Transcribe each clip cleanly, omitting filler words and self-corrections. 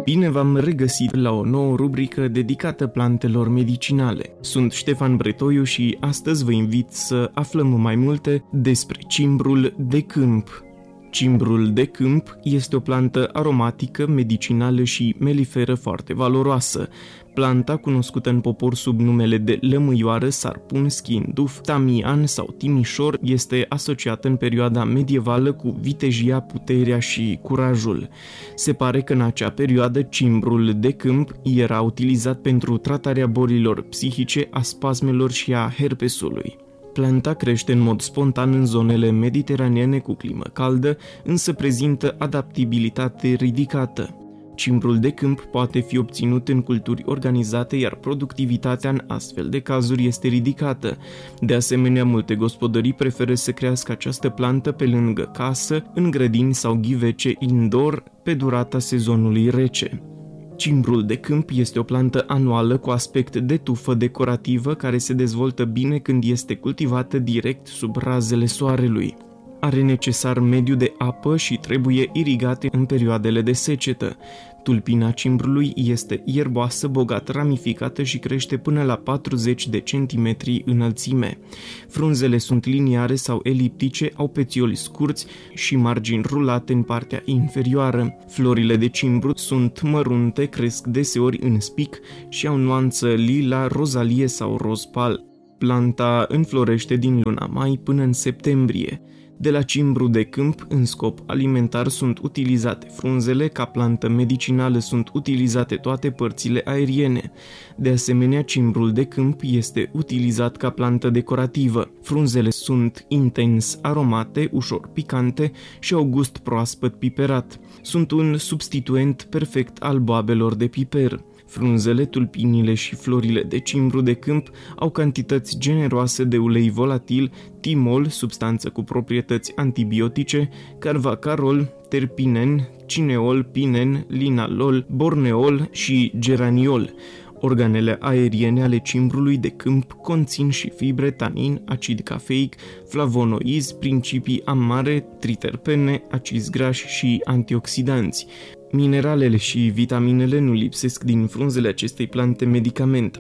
Bine v-am regăsit la o nouă rubrică dedicată plantelor medicinale. Sunt Ștefan Bretoiu și astăzi vă invit să aflăm mai multe despre cimbrul de câmp. Cimbrul de câmp este o plantă aromatică, medicinală și meliferă foarte valoroasă. Planta, cunoscută în popor sub numele de lămâioară, sarpun, schinduf, tamian sau timișor, este asociată în perioada medievală cu vitejia, puterea și curajul. Se pare că în acea perioadă cimbrul de câmp era utilizat pentru tratarea bolilor psihice, a spasmelor și a herpesului. Planta crește în mod spontan în zonele mediteraneene cu climă caldă, însă prezintă adaptabilitate ridicată. Cimbrul de câmp poate fi obținut în culturi organizate, iar productivitatea în astfel de cazuri este ridicată. De asemenea, multe gospodării preferă să crească această plantă pe lângă casă, în grădini sau ghivece indoor, pe durata sezonului rece. Cimbrul de câmp este o plantă anuală cu aspect de tufă decorativă care se dezvoltă bine când este cultivată direct sub razele soarelui. Are necesar mediu de apă și trebuie irigate în perioadele de secetă. Tulpina cimbrului este ierboasă, bogat ramificată și crește până la 40 de centimetri înălțime. Frunzele sunt liniare sau eliptice, au petioli scurți și margini rulate în partea inferioară. Florile de cimbru sunt mărunte, cresc deseori în spic și au nuanță lila, rozalie sau roz pal. Planta înflorește din luna mai până în septembrie. De la cimbru de câmp, în scop alimentar, sunt utilizate frunzele, ca plantă medicinală sunt utilizate toate părțile aeriene. De asemenea, cimbrul de câmp este utilizat ca plantă decorativă. Frunzele sunt intens aromate, ușor picante și au gust proaspăt piperat. Sunt un substituent perfect al boabelor de piper. Frunzele, tulpinile și florile de cimbru de câmp au cantități generoase de ulei volatil, timol, substanță cu proprietăți antibiotice, carvacarol, terpinen, cineol, pinen, linalol, borneol și geraniol. Organele aeriene ale cimbrului de câmp conțin și fibre, tanin, acid cafeic, flavonoizi, principii amare, triterpene, acizi grași și antioxidanți. Mineralele și vitaminele nu lipsesc din frunzele acestei plante medicament.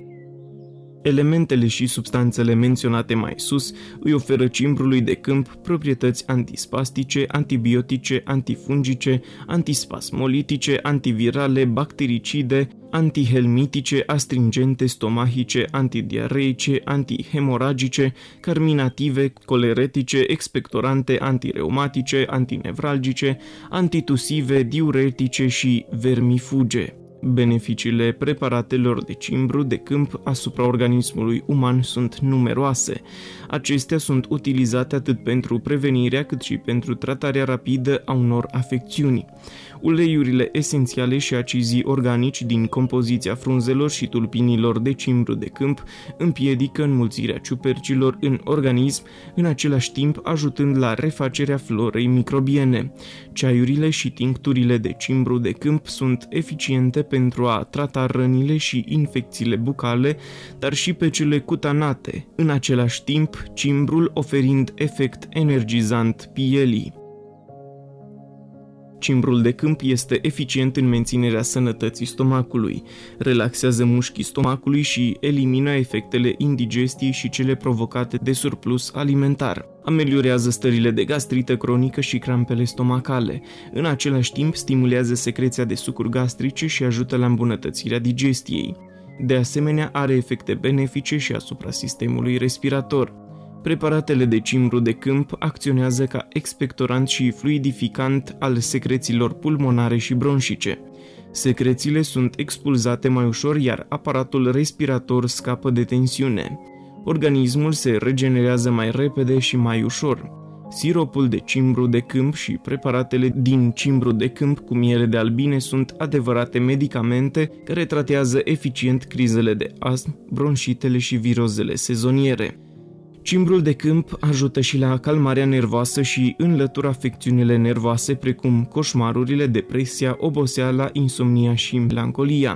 Elementele și substanțele menționate mai sus îi oferă cimbrului de câmp proprietăți antispastice, antibiotice, antifungice, antispasmolitice, antivirale, bactericide, antihelmitice, astringente, stomahice, antidiareice, antihemoragice, carminative, coleretice, expectorante, antireumatice, antinevralgice, antitusive, diuretice și vermifuge. Beneficiile preparatelor de cimbru de câmp asupra organismului uman sunt numeroase. Acestea sunt utilizate atât pentru prevenirea cât și pentru tratarea rapidă a unor afecțiuni. Uleiurile esențiale și acizii organici din compoziția frunzelor și tulpinilor de cimbru de câmp împiedică înmulțirea ciupercilor în organism, în același timp ajutând la refacerea florei microbiene. Ceaiurile și tincturile de cimbru de câmp sunt eficiente pentru a trata rănile și infecțiile bucale, dar și pe cele cutanate, în același timp cimbrul oferind efect energizant pielii. Cimbrul de câmp este eficient în menținerea sănătății stomacului, relaxează mușchii stomacului și elimină efectele indigestiei și cele provocate de surplus alimentar. Ameliorează stările de gastrită cronică și crampele stomacale. În același timp, stimulează secreția de sucuri gastrice și ajută la îmbunătățirea digestiei. De asemenea, are efecte benefice și asupra sistemului respirator. Preparatele de cimbru de câmp acționează ca expectorant și fluidificant al secrețiilor pulmonare și bronșice. Secrețiile sunt expulzate mai ușor, iar aparatul respirator scapă de tensiune. Organismul se regenerează mai repede și mai ușor. Siropul de cimbru de câmp și preparatele din cimbru de câmp cu miere de albine sunt adevărate medicamente care tratează eficient crizele de astm, bronșitele și virozele sezoniere. Cimbrul de câmp ajută și la calmarea nervoasă și înlătură afecțiunile nervoase precum coșmarurile, depresia, oboseala, insomnia și melancolia.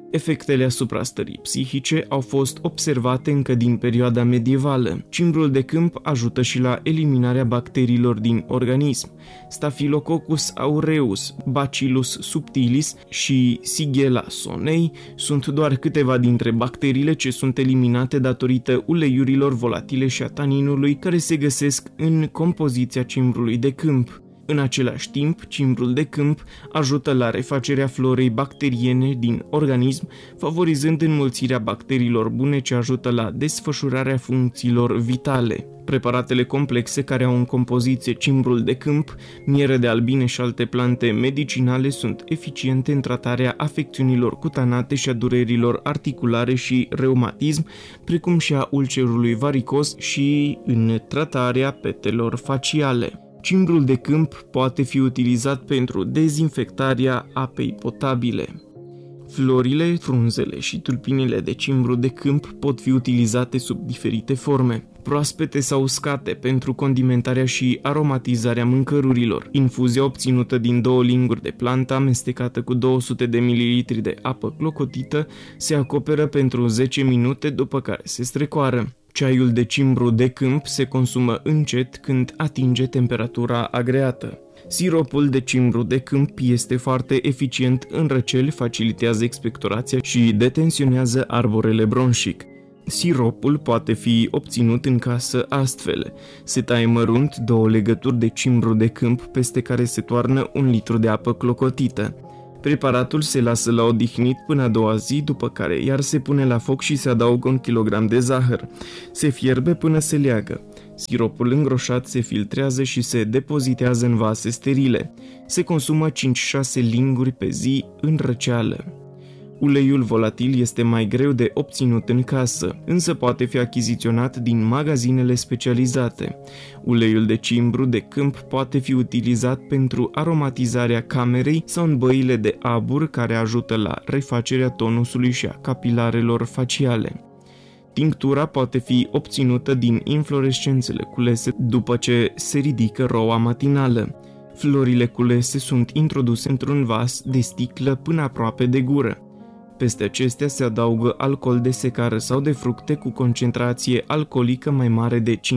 Efectele asupra stării psihice au fost observate încă din perioada medievală. Cimbrul de câmp ajută și la eliminarea bacteriilor din organism. Staphylococcus aureus, Bacillus subtilis și Shigella sonei sunt doar câteva dintre bacteriile ce sunt eliminate datorită uleiurilor volatile și a taninului care se găsesc în compoziția cimbrului de câmp. În același timp, cimbrul de câmp ajută la refacerea florei bacteriene din organism, favorizând înmulțirea bacteriilor bune ce ajută la desfășurarea funcțiilor vitale. Preparatele complexe care au în compoziție cimbrul de câmp, miere de albine și alte plante medicinale sunt eficiente în tratarea afecțiunilor cutanate și a durerilor articulare și reumatism, precum și a ulcerului varicos și în tratarea petelor faciale. Cimbrul de câmp poate fi utilizat pentru dezinfectarea apei potabile. Florile, frunzele și tulpinile de cimbru de câmp pot fi utilizate sub diferite forme. Proaspete sau uscate pentru condimentarea și aromatizarea mâncărurilor. Infuzia obținută din 2 linguri de plantă amestecată cu 200 de ml de apă clocotită se acoperă pentru 10 minute, după care se strecoară. Ceaiul de cimbru de câmp se consumă încet când atinge temperatura agreată. Siropul de cimbru de câmp este foarte eficient în răceli, facilitează expectorația și detensionează arborele bronșic. Siropul poate fi obținut în casă astfel: se taie mărunt 2 legături de cimbru de câmp peste care se toarnă 1 litru de apă clocotită. Preparatul se lasă la odihnit până a doua zi, după care iar se pune la foc și se adaugă 1 kg de zahăr. Se fierbe până se leagă. Siropul îngroșat se filtrează și se depozitează în vase sterile. Se consumă 5-6 linguri pe zi în răceală. Uleiul volatil este mai greu de obținut în casă, însă poate fi achiziționat din magazinele specializate. Uleiul de cimbru de câmp poate fi utilizat pentru aromatizarea camerei sau în băile de abur, care ajută la refacerea tonusului și a capilarelor faciale. Tinctura poate fi obținută din inflorescențele culese după ce se ridică roa matinală. Florile culese sunt introduse într-un vas de sticlă până aproape de gură. Peste acestea se adaugă alcool de secară sau de fructe cu concentrație alcoolică mai mare de 50%.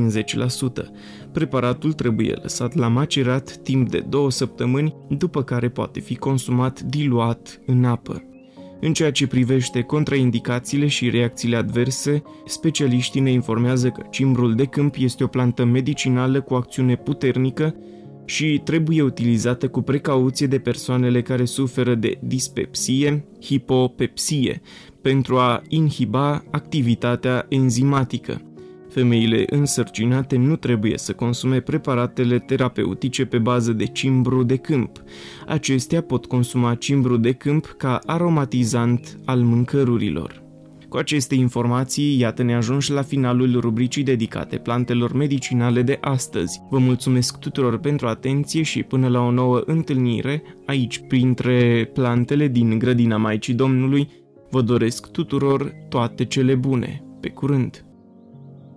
Preparatul trebuie lăsat la macerat timp de 2 săptămâni, după care poate fi consumat diluat în apă. În ceea ce privește contraindicațiile și reacțiile adverse, specialiștii ne informează că cimbrul de câmp este o plantă medicinală cu acțiune puternică și trebuie utilizată cu precauție de persoanele care suferă de dispepsie, hipopepsie, pentru a inhiba activitatea enzimatică. Femeile însărcinate nu trebuie să consume preparatele terapeutice pe bază de cimbru de câmp. Acestea pot consuma cimbru de câmp ca aromatizant al mâncărurilor. Cu aceste informații, iată ne ajungi la finalul rubricii dedicate plantelor medicinale de astăzi. Vă mulțumesc tuturor pentru atenție și până la o nouă întâlnire aici printre plantele din grădina Maicii Domnului, vă doresc tuturor toate cele bune. Pe curând!